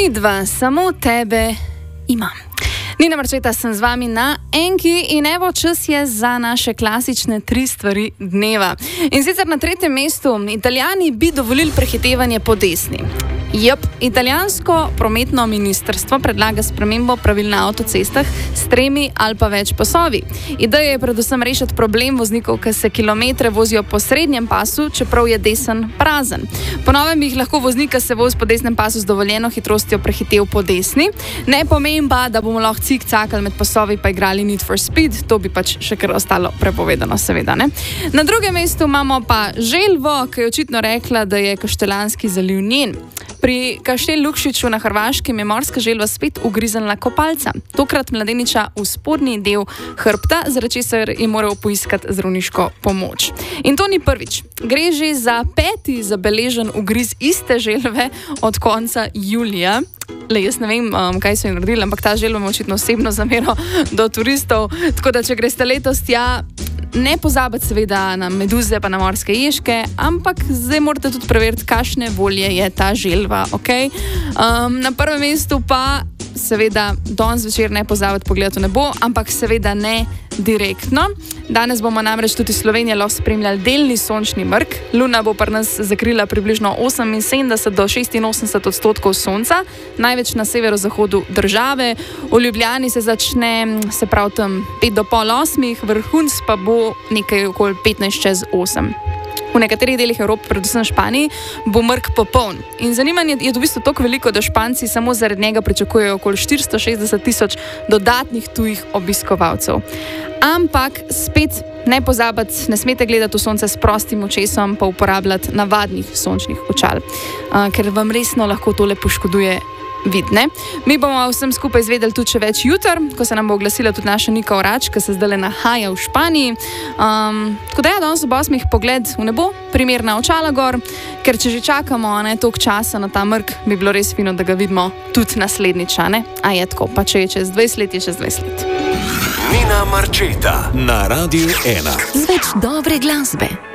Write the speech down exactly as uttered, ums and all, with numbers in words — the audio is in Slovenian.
Midva, samo tebe imam. Nina Marčeta sem z vami na Enki in evo čas je za naše klasične tri stvari dneva. In sicer na tretjem mestu, Italijani bi dovolili prehitevanje po desni. Jep, italijansko prometno ministrstvo predlaga spremembo pravil na avtocestah s tremi ali pa več pasovi. Ideja je predvsem rešiti problem voznikov, ki se kilometre vozijo po srednjem pasu, čeprav je desen prazen. Po novem bi jih lahko voznik, ki se vozi po desnem pasu z dovoljeno hitrostjo, prehitev po desni. Ne pomeni pa, da bomo lahko cik-cakali med pasovi pa igrali Need for Speed, to bi pač še kar ostalo prepovedano, seveda. Ne? Na drugem mestu imamo pa želvo, ki je očitno rekla, da je Kaštelanski zaliv njen. Pri Kaštel Lukšiču na Hrvaškem je morska želva spet ugriznila kopalca. Tokrat mladeniča v spodnji del hrbta, zaradi česar je moral poiskati zdravniško pomoč. In to ni prvič. Gre že za peti zabeležen ugriz iste želve od konca julija. Le, jaz ne vem, um, kaj so jim naredili, ampak ta želva ima očitno osebno zamero do turistov. Tako da, če greste letos tja, ne pozabite seveda na meduze pa na morske ježke, ampak zdaj morate tudi preveriti, kakšne volje je ta želva. Okay? Um, na prvem mestu pa seveda danes zvečer ne pozabite pogledati v nebo, ampak seveda ne direktno. Danes bomo namreč tudi Slovenijo lahko spremljali delni sončni mrk. Luna bo pri nas zakrila približno oseminsedemdeset do šestinosemdeset odstotkov sonca, največ na severozahodu države. V Ljubljani se začne, se pravi tam pet do pol osmih, vrhunc pa bo nekaj okoli petnajst čez osem. V nekaterih delih Evrope, predvsem Španiji, bo mrk popoln. In zanimanje je v bistvu toliko veliko, da Španci samo zaradi njega pričakujejo okoli štiristo šestdeset tisoč dodatnih tujih obiskovalcev. Ampak spet ne pozabiti, ne smete gledati v sonce s prostim očesom, pa uporabljati navadnih sončnih očal, uh, ker vam resno lahko tole poškoduje vidne. Mi bomo vsem skupaj izvedeli tudi še več jutr, ko se nam bo oglasila tudi naša Nika Orač, ki se zdaj nahaja v Španiji. Um, tako da ja, danes ob osmih pogled v nebo, primerna očala gor, ker če že čakamo ne, toliko časa na ta mrk, bi bilo res fino, da ga vidimo tudi naslednjič, ne? A je tako, pa če je čez dvajset let, je čez dvajset let. Nina Marčeta na Radiu ena. Z več dobre glasbe.